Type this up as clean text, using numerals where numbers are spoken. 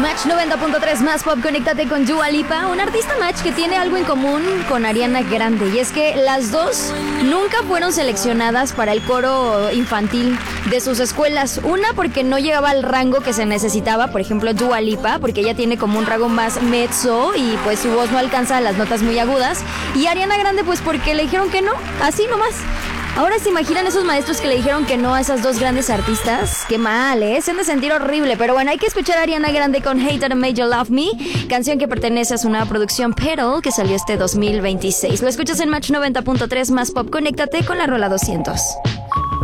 Match 90.3 más pop, conéctate con Dua Lipa, un artista Match que tiene algo en común con Ariana Grande, y es que las dos nunca fueron seleccionadas para el coro infantil de sus escuelas. Una porque no llegaba al rango que se necesitaba, por ejemplo Dua Lipa, porque ella tiene como un rango más mezzo y pues su voz no alcanza las notas muy agudas, y Ariana Grande pues porque le dijeron que no, así nomás. Ahora se imaginan esos maestros que le dijeron que no a esas dos grandes artistas. Qué mal, se han de sentir horrible. Pero bueno, hay que escuchar a Ariana Grande con Hate That Made You Love Me, canción que pertenece a su nueva producción Petal, que salió este 2026. Lo escuchas en Match 90.3 más pop. Conéctate con la rola 200.